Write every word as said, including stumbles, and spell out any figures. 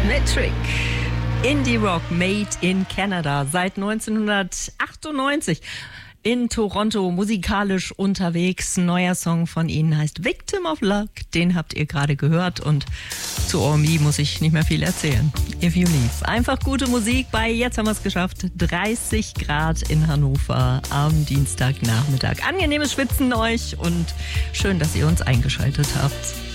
Metric. Indie Rock made in Canada. Seit neunzehnhundertachtundneunzig in Toronto musikalisch unterwegs. Neuer Song von ihnen heißt Victim of Luck. Den habt ihr gerade gehört und zu O M I muss ich nicht mehr viel erzählen. If You Leave. Einfach gute Musik bei Jetzt haben wir es geschafft. dreißig Grad in Hannover am Dienstagnachmittag. Angenehmes Schwitzen euch und schön, dass ihr uns eingeschaltet habt.